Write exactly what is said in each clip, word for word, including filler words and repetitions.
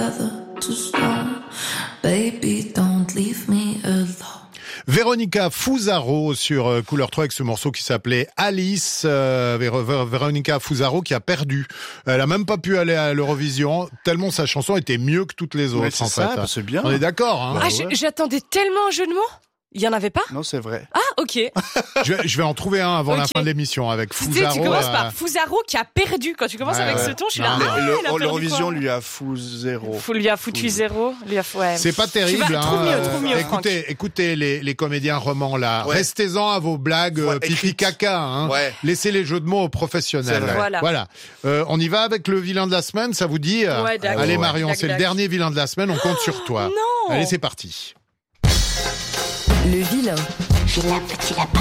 weather to stone. Baby, don't leave me alone. Véronica Fusaro sur euh, Couleur trois avec ce morceau qui s'appelait Alice. Euh, Vé- Vé- Véronica Fusaro qui a perdu. Elle a même pas pu aller à l'Eurovision tellement sa chanson était mieux que toutes les autres. Ouais, c'est en ça, fait. bah, c'est bien. On est d'accord. Hein. Ah, ouais. j'- j'attendais tellement un jeu de mots. Il y en avait pas? Non, c'est vrai. Ah, ok. je, vais, je vais en trouver un avant Ok. la fin de l'émission avec Tu sais, Fusaro. tu commences euh, par Fusaro qui a perdu. Quand tu commences Ouais, avec ouais. ce ton, je suis Non, là. mais Ah, Le- il a perdu L'Eurovision quoi lui a fou zéro. Faut lui a foutu zéro. Lui a fou- ouais. C'est pas terrible. Tu vas- hein. trouve mieux, Euh, trouve mieux, Franck. écoutez, écoutez les, les comédiens romans là. Ouais. Restez-en à vos blagues euh, Ouais, pipi écrites. caca. Hein. Ouais. Laissez les jeux de mots aux professionnels. C'est vrai. Voilà. Euh, on y va avec le vilain de la semaine. Ça vous dit euh, Ouais, d'accord. Allez Ouais. Marion, Dac, c'est le dac. dernier vilain de la semaine. On compte sur toi. Non. Allez, c'est parti. Le vilain. Vilain petit lapin.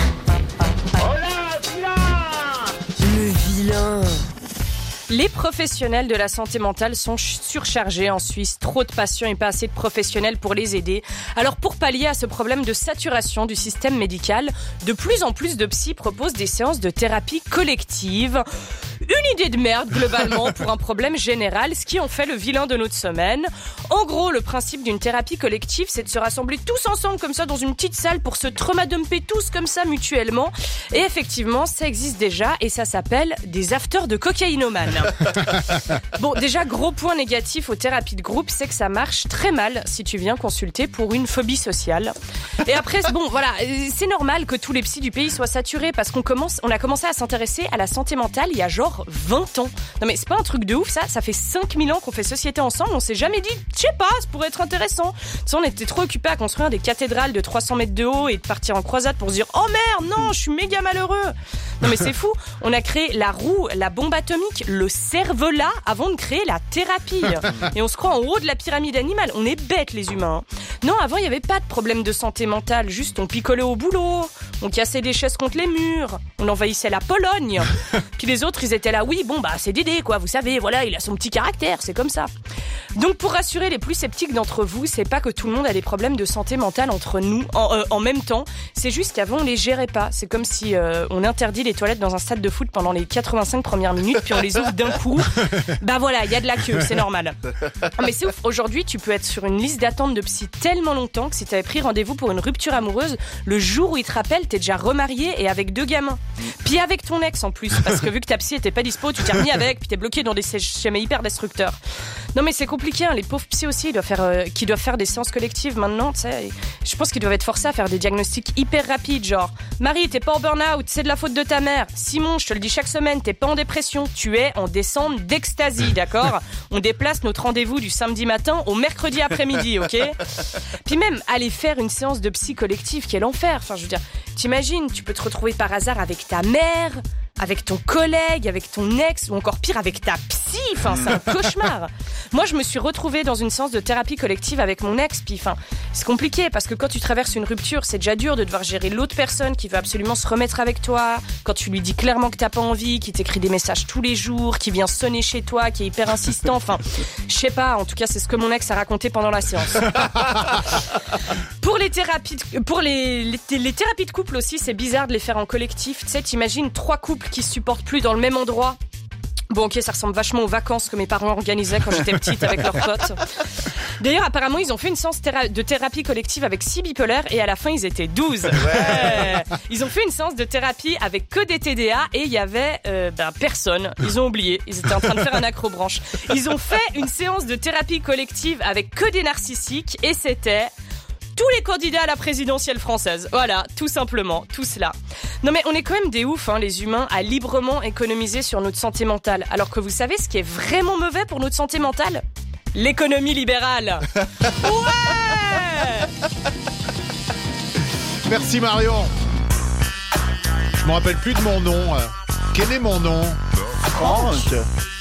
Le vilain. Les professionnels de la santé mentale sont ch- surchargés en Suisse. Trop de patients et pas assez de professionnels pour les aider. Alors pour pallier à ce problème de saturation du système médical, de plus en plus de psys proposent des séances de thérapie collective. Une idée de merde globalement pour un problème général, ce qui en fait le vilain de notre semaine. En gros, le principe d'une thérapie collective, c'est de se rassembler tous ensemble comme ça dans une petite salle pour se traumadumper tous comme ça mutuellement. Et effectivement, ça existe déjà et ça s'appelle des afters de cocaïnomanes. Bon, déjà, gros point négatif aux thérapies de groupe, c'est que ça marche très mal si tu viens consulter pour une phobie sociale. Et après, bon, voilà, c'est normal que tous les psys du pays soient saturés parce qu'on commence, on a commencé à s'intéresser à la santé mentale il y a genre vingt ans. Non mais c'est pas un truc de ouf ça, ça fait cinq mille ans qu'on fait société ensemble, on s'est jamais dit, je sais pas, ça pourrait être intéressant. Tu sais, on était trop occupés à construire des cathédrales de trois cents mètres de haut et de partir en croisade pour se dire, oh merde, non, je suis méga malheureux. Non mais c'est fou, on a créé la roue, la bombe atomique, le cervelas avant de créer la thérapie. Et on se croit en haut de la pyramide animale, on est bêtes les humains. Non, avant il y avait pas de problème de santé mentale, juste on picolait au boulot, on cassait des chaises contre les murs, on envahissait la Pologne. Puis les autres, ils étaient là, oui, bon, bah, c'est Dédé, quoi, vous savez, voilà, il a son petit caractère, c'est comme ça. Donc, pour rassurer les plus sceptiques d'entre vous, c'est pas que tout le monde a des problèmes de santé mentale entre nous, en, euh, en même temps, c'est juste qu'avant, on les gérait pas. C'est comme si euh, on interdit les toilettes dans un stade de foot pendant les quatre-vingt-cinq premières minutes, puis on les ouvre d'un coup. Bah voilà, il y a de la queue, c'est normal. Mais c'est ouf, aujourd'hui, tu peux être sur une liste d'attente de psy tellement longtemps que si t'avais pris rendez-vous pour une rupture amoureuse, le jour où il te rappelle, t'es déjà remarié et avec deux gamins. Puis avec ton ex en plus, parce que vu que ta psy était pas dispo, tu t'es remis avec, puis t'es bloqué dans des schémas hyper destructeurs. Non mais c'est compliqué, hein. Les pauvres psys aussi, ils doivent faire, euh, qui doivent faire des séances collectives maintenant, tu sais. Je pense qu'ils doivent être forcés à faire des diagnostics hyper rapides, genre Marie, t'es pas en burn-out, c'est de la faute de ta mère. Simon, je te le dis chaque semaine, t'es pas en dépression, tu es en descente d'extasie, d'accord? On déplace notre rendez-vous du samedi matin au mercredi après-midi, ok? Puis même aller faire une séance de psy collective, quel enfer. Enfin, je veux dire, t'imagines, tu peux te retrouver par hasard avec ta mère, avec ton collègue, avec ton ex, ou encore pire, avec ta psy. Enfin, c'est un cauchemar. Moi, je me suis retrouvée dans une séance de thérapie collective avec mon ex. Puis, enfin, c'est compliqué parce que quand tu traverses une rupture, c'est déjà dur de devoir gérer l'autre personne qui veut absolument se remettre avec toi. Quand tu lui dis clairement que t'as pas envie, qui t'écrit des messages tous les jours, qui vient sonner chez toi, qui est hyper insistant. Enfin, je sais pas. En tout cas, c'est ce que mon ex a raconté pendant la séance. Pour les thérapies, de, pour les, les, les thérapies de couple aussi, c'est bizarre de les faire en collectif. Tu sais, t'imagines trois couples qui se supportent plus dans le même endroit. Bon, ok, ça ressemble vachement aux vacances que mes parents organisaient quand j'étais petite avec leurs potes. D'ailleurs, apparemment, ils ont fait une séance théra- de thérapie collective avec six bipolaires et à la fin, ils étaient douze. Ouais. Ils ont fait une séance de thérapie avec que des T D A et il y avait euh, ben, personne. Ils ont oublié. Ils étaient en train de faire un acrobranche. Ils ont fait une séance de thérapie collective avec que des narcissiques et c'était tous les candidats à la présidentielle française. Voilà, tout simplement, tout cela. Non mais on est quand même des oufs, hein, les humains, à librement économiser sur notre santé mentale. Alors que vous savez ce qui est vraiment mauvais pour notre santé mentale ? L'économie libérale. Ouais. Merci Marion. Je me rappelle plus de mon nom. Quel est mon nom ? Franck.